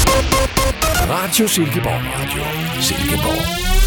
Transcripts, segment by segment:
Radio Silkeborg. Radio Silkeborg.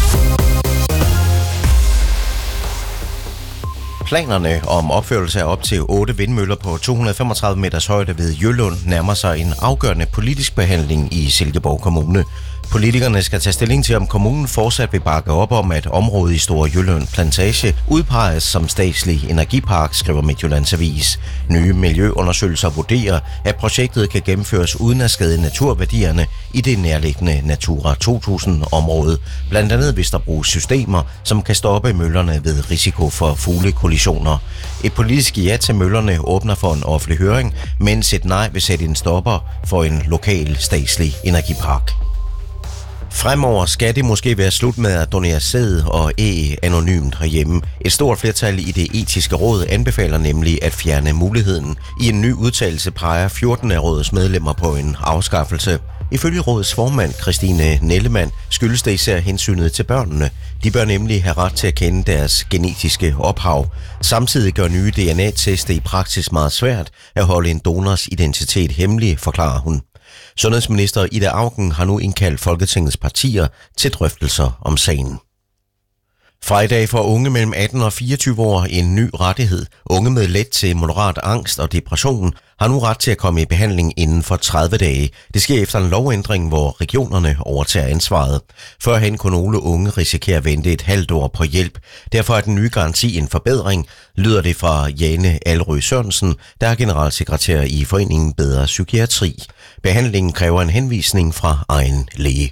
Planerne om opførelse af op til 8 vindmøller på 235 meters højde ved Jøllund nærmer sig en afgørende politisk behandling i Silkeborg Kommune. Politikerne skal tage stilling til, om kommunen fortsat vil bakke op om, at området i Store Jøllund Plantage udpeges som statslig energipark, skriver Midtjyllands Avis. Nye miljøundersøgelser vurderer, at projektet kan gennemføres uden at skade naturværdierne i det nærliggende Natura 2000-område. Blandt andet hvis der bruges systemer, som kan stoppe møllerne ved risiko for fuglekollisioner. Et politisk ja til møllerne åbner for en offentlig høring, mens et nej vil sætte en stopper for en lokal statslig energipark. Fremover skal det måske være slut med at donere sæd og æg anonymt herhjemme. Et stort flertal i det etiske råd anbefaler nemlig at fjerne muligheden. I en ny udtalelse peger 14 af rådets medlemmer på en afskaffelse. Ifølge rådets formand Christine Nellemann skyldes det især hensynet til børnene. De bør nemlig have ret til at kende deres genetiske ophav. Samtidig gør nye DNA-test i praksis meget svært at holde en donors identitet hemmelig, forklarer hun. Sundhedsminister Ida Auken har nu indkaldt Folketingets partier til drøftelser om sagen. Fra i dag får unge mellem 18 og 24 år en ny rettighed. Unge med let til moderat angst og depression har nu ret til at komme i behandling inden for 30 dage. Det sker efter en lovændring, hvor regionerne overtager ansvaret. Førhen kunne nogle unge risikere at vente et halvt år på hjælp. Derfor er den nye garanti en forbedring, lyder det fra Jane Alrø Sørensen, der er generalsekretær i Foreningen Bedre Psykiatri. Behandlingen kræver en henvisning fra egen læge.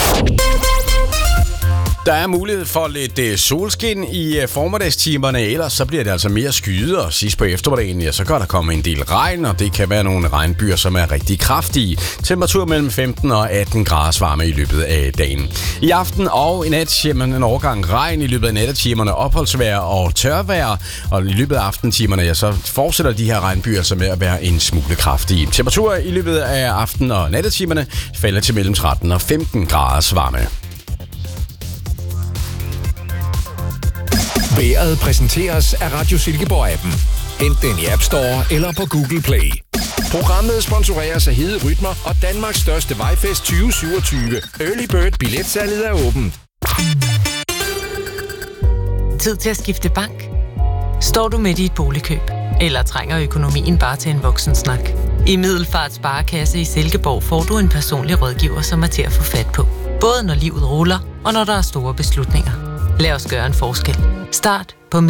Der er mulighed for lidt solskin i formiddagstimerne, ellers så bliver det altså mere skyet, og sidst på eftermiddagen, ja, så kan der komme en del regn, og det kan være nogle regnbyer, som er rigtig kraftige. Temperatur mellem 15 og 18 grader varme i løbet af dagen. I aften og i nat, jamen en overgang regn i løbet af nattetimerne, opholdsvejr og tørvejr, og i løbet af aftentimerne, ja, så fortsætter de her regnbyer så med at være en smule kraftige. Temperatur i løbet af aften- og nattetimerne falder til mellem 13 og 15 grader varme. Vejret præsenteres af Radio Silkeborg-appen. Hent den i App Store eller på Google Play. Programmet sponsoreres af Hede Rytmer og Danmarks største vejfest 2027. Early Bird billetsalget er åbent. Tid til at skifte bank? Står du midt i et boligkøb? Eller trænger økonomien bare til en voksensnak? I Middelfart Sparekasse i Silkeborg får du en personlig rådgiver, som er til at få fat på. Både når livet ruller, og når der er store beslutninger. Lad os gøre en forskel. Start på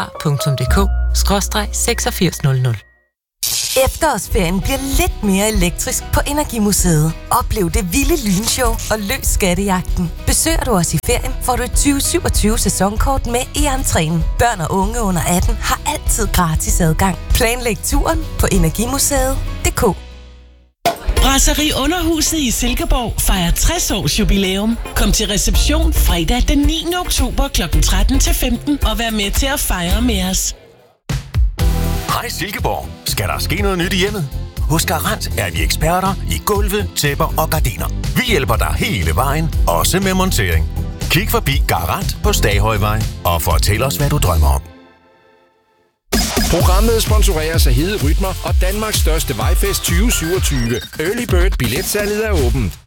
medspar.dk/8600. Efterårsferien bliver lidt mere elektrisk på Energimuseet. Oplev det vilde lynshow og løs skattejagten. Besøger du os i ferien, får du et 2027 sæsonkort med i entréen. Børn og unge under 18 har altid gratis adgang. Planlæg turen på energimuseet.dk. Brasserie Underhuset i Silkeborg fejrer 60 års jubilæum. Kom til reception fredag den 9. oktober kl. 13 til 15 og vær med til at fejre med os. Hej Silkeborg. Skal der ske noget nyt i hjemmet? Hos Garant er vi eksperter i gulve, tæpper og gardiner. Vi hjælper dig hele vejen, også med montering. Kig forbi Garant på Staghøjvej og fortæl os, hvad du drømmer om. Programmet sponsoreres af Hede Rytmer og Danmarks største vejfest 2027. Early Bird billetsalget er åbent.